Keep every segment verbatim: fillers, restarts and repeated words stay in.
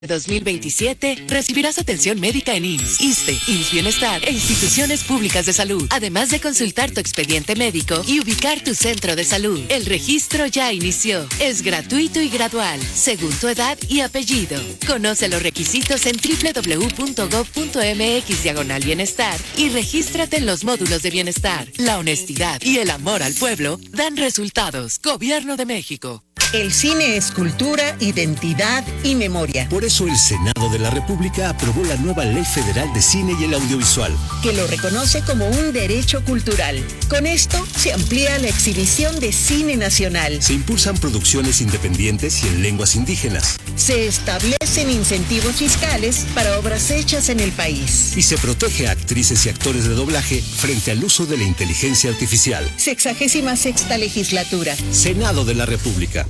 dos mil veintisiete, recibirás atención médica en I M S S, ISSSTE, I M S S Bienestar e instituciones públicas de salud, además de consultar tu expediente médico y ubicar tu centro de salud. El registro ya inició. Es gratuito y gradual, según tu edad y apellido. Conoce los requisitos en doble u doble u doble u punto gob punto eme equis diagonal bienestar y regístrate en los módulos de bienestar. La honestidad y el amor al pueblo dan resultados. Gobierno de México. El cine es cultura, identidad y memoria. Por eso el Senado de la República aprobó la nueva Ley Federal de Cine y el Audiovisual, que lo reconoce como un derecho cultural. Con esto se amplía la exhibición de cine nacional. Se impulsan producciones independientes y en lenguas indígenas. Se establecen incentivos fiscales para obras hechas en el país. Y se protege a actrices y actores de doblaje frente al uso de la inteligencia artificial. Sexagésima sexta legislatura. Senado de la República.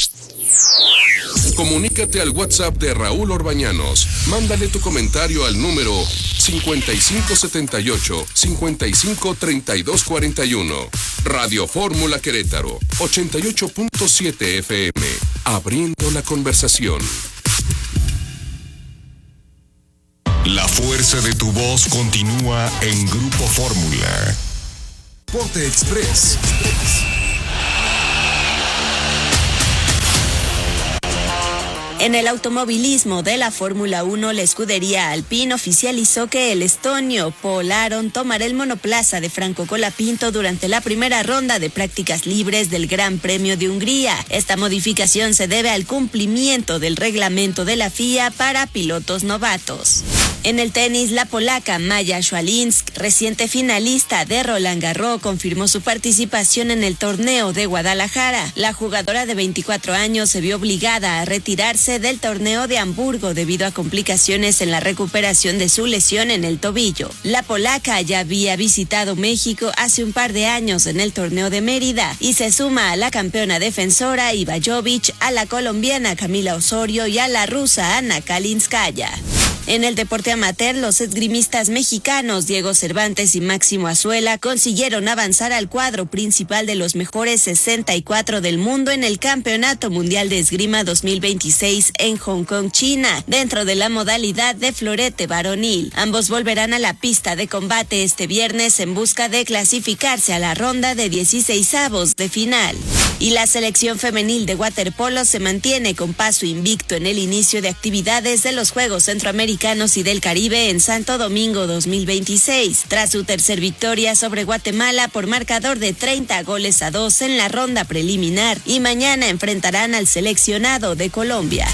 Comunícate al WhatsApp de Raúl Orbañanos. Mándale tu comentario al número cincuenta y cinco setenta y ocho, cincuenta y cinco treinta y dos cuarenta y uno. Radio Fórmula Querétaro, ochenta y ocho punto siete F M. Abriendo la conversación. La fuerza de tu voz continúa en Grupo Fórmula. Ponte Express. En el automovilismo de la Fórmula uno, la escudería Alpine oficializó que el estonio Paul Aron tomará el monoplaza de Franco Colapinto durante la primera ronda de prácticas libres del Gran Premio de Hungría. Esta modificación se debe al cumplimiento del reglamento de la F I A para pilotos novatos. En el tenis, la polaca Maja Swiatek, reciente finalista de Roland Garros, confirmó su participación en el torneo de Guadalajara. La jugadora de veinticuatro años se vio obligada a retirarse del torneo de Hamburgo debido a complicaciones en la recuperación de su lesión en el tobillo. La polaca ya había visitado México hace un par de años en el torneo de Mérida y se suma a la campeona defensora Iva Jovic, a la colombiana Camila Osorio y a la rusa Ana Kalinskaya. En el deporte amateur, los esgrimistas mexicanos Diego Cervantes y Máximo Azuela consiguieron avanzar al cuadro principal de los mejores sesenta y cuatro del mundo en el Campeonato Mundial de Esgrima dos mil veintiséis en Hong Kong, China, dentro de la modalidad de florete varonil. Ambos volverán a la pista de combate este viernes en busca de clasificarse a la ronda de dieciseisavos de final. Y la selección femenil de waterpolo se mantiene con paso invicto en el inicio de actividades de los Juegos Centroamericanos y del Caribe en Santo Domingo dos mil veintiséis, tras su tercer victoria sobre Guatemala por marcador de treinta goles a dos en la ronda preliminar, y mañana enfrentarán al seleccionado de Colombia.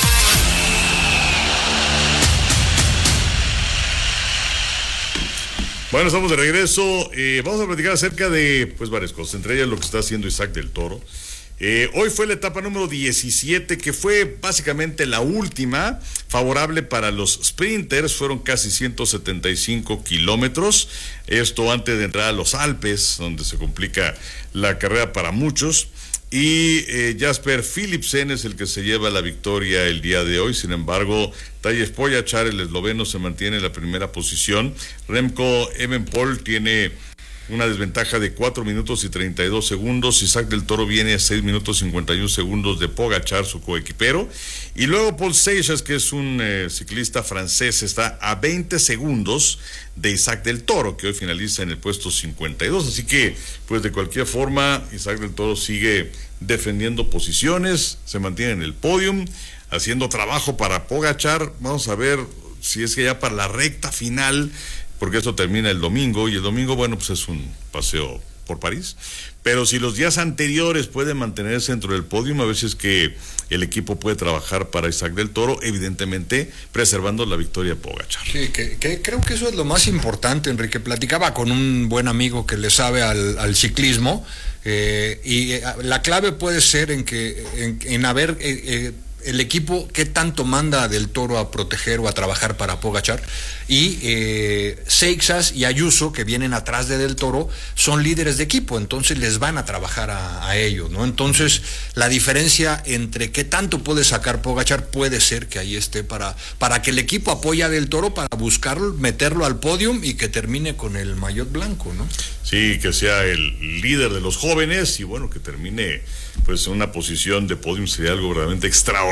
Bueno, estamos de regreso. Eh, vamos a platicar acerca de pues varias cosas, entre ellas lo que está haciendo Isaac del Toro. Eh, hoy fue la etapa número diecisiete, que fue básicamente la última, favorable para los sprinters. Fueron casi ciento setenta y cinco kilómetros, esto antes de entrar a los Alpes, donde se complica la carrera para muchos. Y eh, Jasper Philipsen es el que se lleva la victoria el día de hoy. Sin embargo, Tadej Pogačar, el esloveno, se mantiene en la primera posición. Remco Evenepoel tiene una desventaja de cuatro minutos y treinta y dos segundos. Isaac del Toro viene a seis minutos cincuenta y uno segundos de Pogačar, su coequipero. Y luego Paul Seixas, que es un eh, ciclista francés, está a veinte segundos de Isaac del Toro, que hoy finaliza en el puesto cincuenta y dos. Así que, pues de cualquier forma, Isaac del Toro sigue defendiendo posiciones, se mantiene en el podium, haciendo trabajo para Pogačar. Vamos a ver si es que ya para la recta final, porque esto termina el domingo, y el domingo, bueno, pues es un paseo por París, pero si los días anteriores pueden mantenerse dentro del podio, a veces que el equipo puede trabajar para Isaac del Toro, evidentemente preservando la victoria de Pogačar. Sí, que, que creo que eso es lo más importante, Enrique. Platicaba con un buen amigo que le sabe al, al ciclismo, eh, y eh, la clave puede ser en que en, en haber eh, eh, el equipo qué tanto manda del Toro a proteger o a trabajar para Pogačar, y eh, Seixas y Ayuso, que vienen atrás de del Toro, son líderes de equipo, entonces les van a trabajar a, a ellos, ¿no? Entonces la diferencia entre qué tanto puede sacar Pogačar puede ser que ahí esté para, para que el equipo apoye a del Toro para buscarlo, meterlo al podium y que termine con el maillot blanco, ¿no? Sí, que sea el líder de los jóvenes y bueno, que termine pues en una posición de podium sería algo realmente extraordinario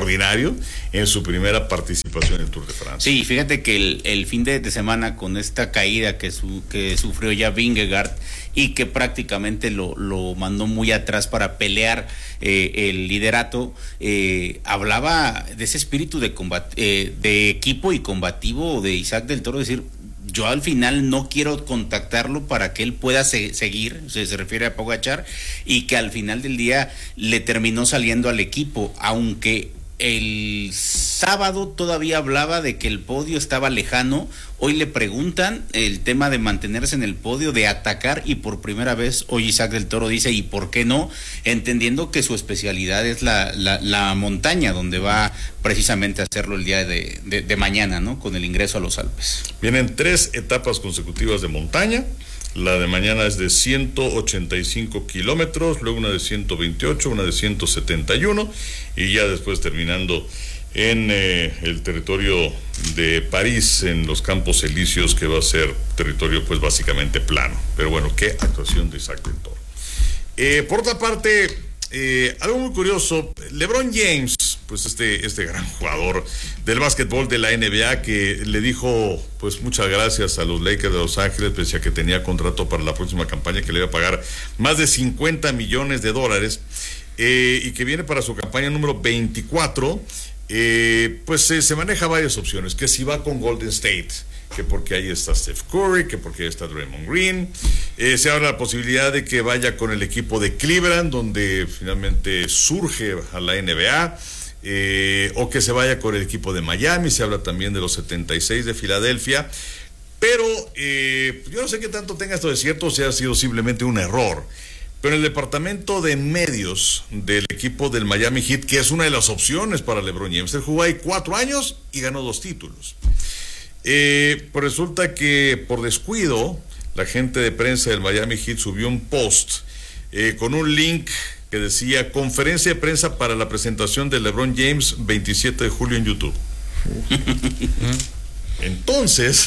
extraordinario en su primera participación en el Tour de Francia. Sí, fíjate que el, el fin de, de semana con esta caída que, su, que sufrió ya Vingegaard y que prácticamente lo, lo mandó muy atrás para pelear eh, el liderato, eh, hablaba de ese espíritu de, combat, eh, de equipo y combativo de Isaac del Toro, decir, yo al final no quiero contactarlo para que él pueda se, seguir, se, se refiere a Pogačar, y que al final del día le terminó saliendo al equipo, aunque el sábado todavía hablaba de que el podio estaba lejano. Hoy le preguntan el tema de mantenerse en el podio, de atacar, y por primera vez hoy Isaac del Toro dice, ¿y por qué no? Entendiendo que su especialidad es la, la, la montaña, donde va precisamente a hacerlo el día de, de, de mañana, ¿no? Con el ingreso a los Alpes. Vienen tres etapas consecutivas de montaña. La de mañana es de ciento ochenta y cinco kilómetros, luego una de ciento veintiocho, una de ciento setenta y uno, y ya después terminando en eh, el territorio de París, en los Campos Elíseos, que va a ser territorio pues básicamente plano. Pero bueno, qué actuación de Isaac del Toro. Eh, por otra parte, eh, algo muy curioso, LeBron James, pues este, este gran jugador del básquetbol de la N B A, que le dijo pues muchas gracias a los Lakers de Los Ángeles, pese a que tenía contrato para la próxima campaña que le iba a pagar más de cincuenta millones de dólares, eh, y que viene para su campaña número veinticuatro. Eh, pues eh, se maneja varias opciones, que si va con Golden State, que porque ahí está Steph Curry, que porque ahí está Draymond Green, eh, se habla la posibilidad de que vaya con el equipo de Cleveland, donde finalmente surge a la N B A, eh, o que se vaya con el equipo de Miami. Se habla también de los setenta y seis de Filadelfia, pero eh, yo no sé qué tanto tenga esto de cierto, o si ha sido simplemente un error. Pero el departamento de medios del equipo del Miami Heat, que es una de las opciones para LeBron James, él jugó ahí cuatro años y ganó dos títulos. Eh, pues resulta que por descuido, la gente de prensa del Miami Heat subió un post eh, con un link que decía: conferencia de prensa para la presentación de LeBron James, veintisiete de julio en YouTube. Entonces,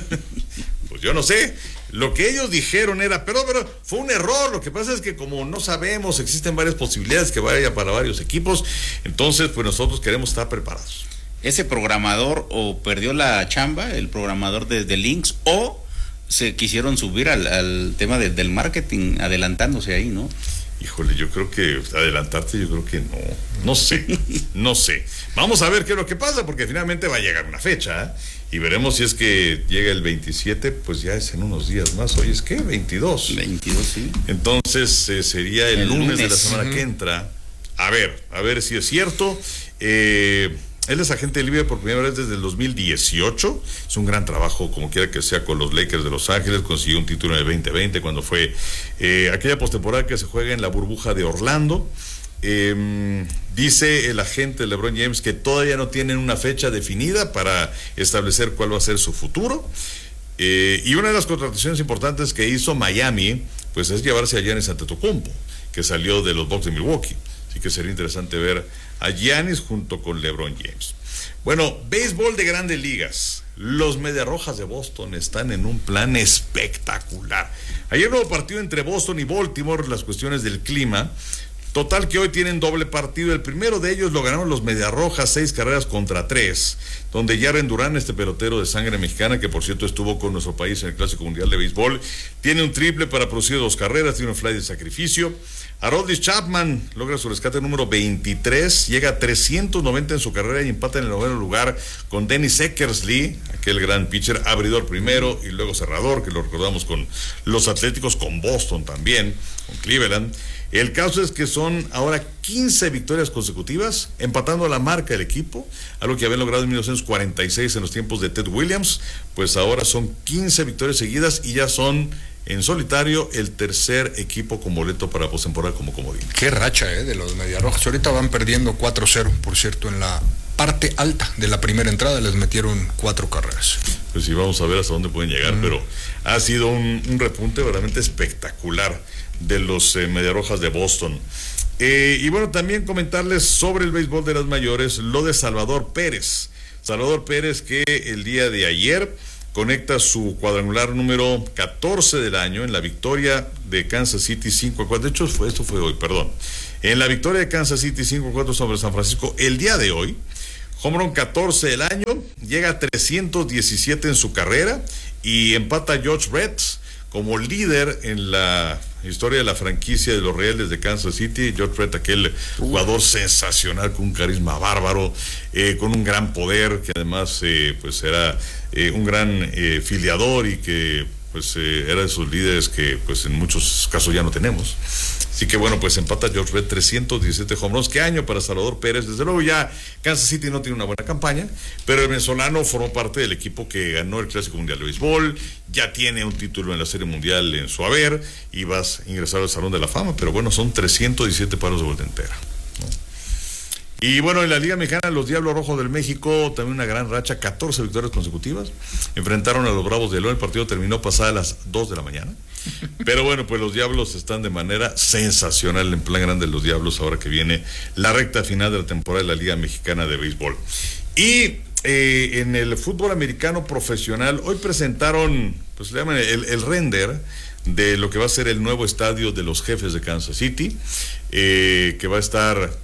pues yo no sé. Lo que ellos dijeron era, pero, pero fue un error. Lo que pasa es que como no sabemos, existen varias posibilidades que vaya para varios equipos, entonces pues nosotros queremos estar preparados. Ese programador o perdió la chamba, el programador de, de links, o se quisieron subir al, al tema de, del marketing, adelantándose ahí, ¿no? Híjole, yo creo que adelantarte, yo creo que no, no sé, no sé. Vamos a ver qué es lo que pasa, porque finalmente va a llegar una fecha, ¿eh? Y veremos si es que llega el veintisiete, pues ya es en unos días más. Hoy es ¿qué? veintidós. veintidós, sí. Entonces eh, sería el, el lunes, lunes de la semana uh-huh. que entra. A ver, a ver si es cierto. Eh, él es agente libre por primera vez desde el dos mil dieciocho. Es un gran trabajo, como quiera que sea, con los Lakers de Los Ángeles. Consiguió un título en el veinte veinte, cuando fue eh, aquella postemporada que se juega en la burbuja de Orlando. Eh, dice el agente de LeBron James que todavía no tienen una fecha definida para establecer cuál va a ser su futuro. Eh, y una de las contrataciones importantes que hizo Miami, pues es llevarse a Giannis Antetokounmpo, que salió de los Bucks de Milwaukee. Así que sería interesante ver a Giannis junto con LeBron James. Bueno, béisbol de Grandes Ligas. Los Mediarrojas de Boston están en un plan espectacular. Ayer hubo partido entre Boston y Baltimore, las cuestiones del clima. Total que hoy tienen doble partido. El primero de ellos lo ganaron los Mediarrojas, seis carreras contra tres, donde Jarren Durán, este pelotero de sangre mexicana, que por cierto estuvo con nuestro país en el Clásico Mundial de Béisbol, tiene un triple para producir dos carreras, tiene un fly de sacrificio. Aroldis Chapman logra su rescate número veintitrés, llega a trescientos noventa en su carrera y empata en el noveno lugar con Dennis Eckersley, aquel gran pitcher, abridor primero y luego cerrador, que lo recordamos con los Atléticos, con Boston también, con Cleveland. El caso es que son ahora quince victorias consecutivas, empatando la marca del equipo, algo que habían logrado en mil novecientos cuarenta y seis en los tiempos de Ted Williams. Pues ahora son quince victorias seguidas y ya son en solitario el tercer equipo con boleto para postemporada como comodín. Qué racha, eh, de los Mediarrojas. Ahorita van perdiendo cuatro cero, por cierto, en la parte alta de la primera entrada les metieron cuatro carreras. Pues sí, vamos a ver hasta dónde pueden llegar, mm. pero ha sido un, un repunte verdaderamente espectacular de los eh, Mediarrojas de Boston. Eh, y bueno, también comentarles sobre el béisbol de las mayores, lo de Salvador Pérez. Salvador Pérez, que el día de ayer conecta su cuadrangular número catorce del año en la victoria de Kansas City cinco a cuatro. De hecho, fue, esto fue hoy, perdón. En la victoria de Kansas City cinco a cuatro sobre San Francisco el día de hoy. Home run catorce del año, llega a trescientos diecisiete en su carrera y empata a George Brett como líder en la historia de la franquicia de los Reales de Kansas City. George Brett, aquel jugador sensacional con un carisma bárbaro, eh, con un gran poder, que además eh, pues era eh, un gran eh, filiador y que pues eh, era de esos líderes que pues en muchos casos ya no tenemos. Así que bueno, pues empata George Brett, trescientos diecisiete home runs. ¿Qué año para Salvador Pérez? Desde luego ya Kansas City no tiene una buena campaña, pero el venezolano formó parte del equipo que ganó el Clásico Mundial de Béisbol, ya tiene un título en la Serie Mundial en su haber y vas a ingresar al Salón de la Fama, pero bueno, son trescientos diecisiete paros de vuelta entera, ¿no? Y bueno, en la Liga Mexicana, los Diablos Rojos del México, también una gran racha, catorce victorias consecutivas. Enfrentaron a los Bravos de León, el partido terminó pasada a las dos de la mañana. Pero bueno, pues los Diablos están de manera sensacional en plan grande los Diablos, ahora que viene la recta final de la temporada de la Liga Mexicana de Béisbol. Y eh, en el fútbol americano profesional, hoy presentaron, pues le llaman el, el render de lo que va a ser el nuevo estadio de los Jefes de Kansas City, eh, que va a estar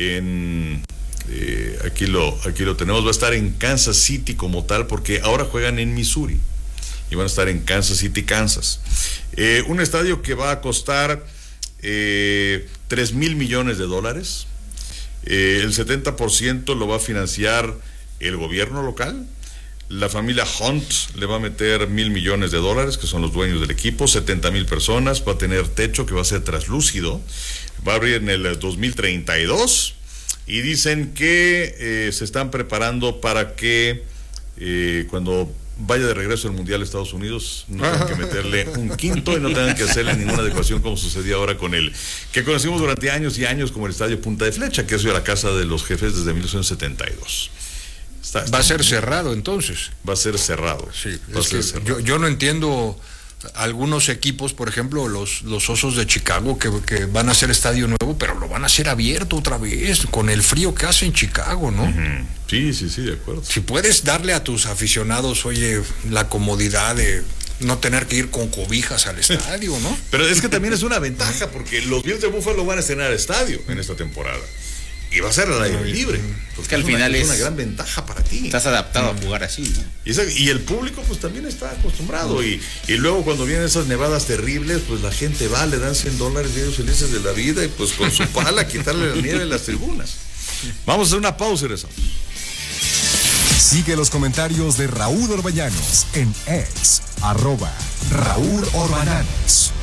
en eh, aquí lo aquí lo tenemos, va a estar en Kansas City como tal, porque ahora juegan en Missouri y van a estar en Kansas City, Kansas. Eh, un estadio que va a costar eh, tres mil millones de dólares. Eh, el setenta por ciento lo va a financiar el gobierno local. La familia Hunt le va a meter mil millones de dólares, que son los dueños del equipo, setenta mil personas, va a tener techo que va a ser traslúcido, va a abrir en el dos mil treinta y dos y dicen que eh, se están preparando para que eh, cuando vaya de regreso al Mundial a Estados Unidos no tengan que meterle un quinto y no tengan que hacerle ninguna adecuación como sucedió ahora con el que conocimos durante años y años como el Estadio Punta de Flecha, que es la casa de los Jefes desde mil novecientos setenta y dos. Está, está va a ser cerrado entonces. Va a ser cerrado. Sí, va a es ser que cerrado. Yo, yo no entiendo algunos equipos, por ejemplo, los, los Osos de Chicago, que, que van a hacer estadio nuevo, pero lo van a hacer abierto otra vez, con el frío que hace en Chicago, ¿no? Uh-huh. Sí, sí, sí, de acuerdo. Si puedes darle a tus aficionados, oye, la comodidad de no tener que ir con cobijas al estadio, ¿no? Pero es que también es una ventaja, porque los Bills de Buffalo van a estrenar estadio en esta temporada. Y va a ser al aire libre. Es que al final es es una gran ventaja para ti. Estás adaptado mm. a jugar así, ¿no? Y, esa, y el público pues también está acostumbrado. Mm. Y, y luego cuando vienen esas nevadas terribles, pues la gente va, le dan cien dólares y ellos felices de la vida y pues con su pala quitarle la nieve en las tribunas. Vamos a hacer una pausa y regresamos. Sigue los comentarios de Raúl Orbañanos en X, arroba Raúl Orbañanos.